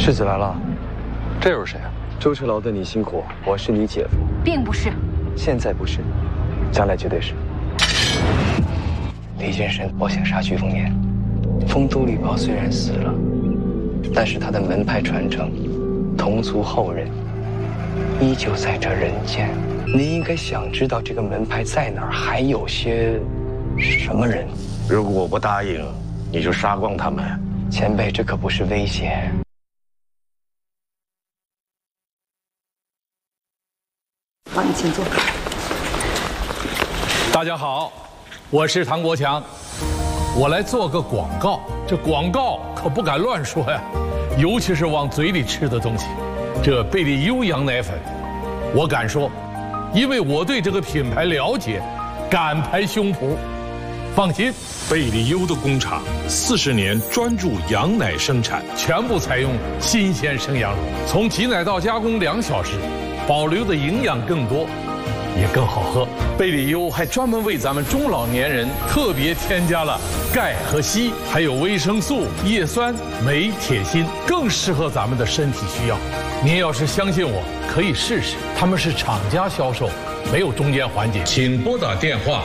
世子来了， 这又是谁啊？ 舟车劳顿你辛苦，我是你姐夫， 并不是， 现在不是，将来绝对是。李建神谋想杀徐凤年，丰都绿袍虽然死了，但是他的门派传承，同族后人依旧在这人间。你应该想知道这个门派在哪儿，还有些什么人。 如果我不答应，你就杀光他们。 前辈，这可不是威胁。 好，你请坐。 大家好，我是唐国强，我来做个广告。这广告可不敢乱说呀，尤其是往嘴里吃的东西。这贝利优羊奶粉，我敢说，因为我对这个品牌了解，敢拍胸脯。放心， 贝利优的工厂40年专注羊奶生产， 全部采用新鲜生羊乳，从挤奶到加工2小时，保留的营养更多，也更好喝。贝利优还专门为咱们中老年人特别添加了钙和硒，还有维生素、叶酸、镁、铁、锌，更适合咱们的身体需要。您要是相信我，可以试试，他们是厂家销售，没有中间环节。请拨打电话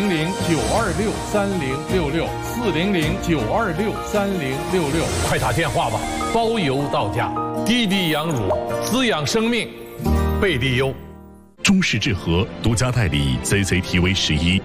400-926-3066，400-926-3066，快打电话吧，包邮到家。低低羊乳，滋养生命，贝利优。 中式治和独家代理 CCTV11。